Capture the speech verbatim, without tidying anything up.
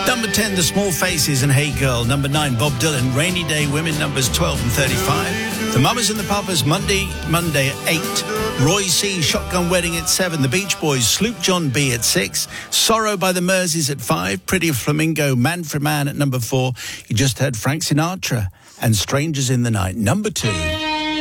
Number ten, The Small Faces and Hey Girl. Number nine, Bob Dylan, Rainy Day Women, numbers twelve and thirty-five. The Mamas and the Papas, Monday, Monday at eight. Roy C, Shotgun Wedding at seven. The Beach Boys, Sloop John B at six. Sorrow by the Merseys at five. Pretty Flamingo, Manfred Mann at number four. You just heard Frank Sinatra and Strangers in the Night, number two.